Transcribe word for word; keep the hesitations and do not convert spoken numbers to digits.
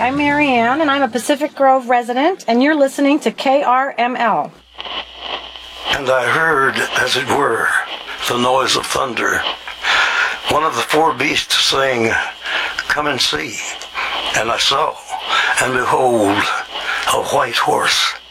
I'm Mary Ann, and I'm a Pacific Grove resident, and you're listening to K R M L. And I heard, as it were, the noise of thunder. One of the four beasts saying, "Come and see." And I saw, and behold, a white horse.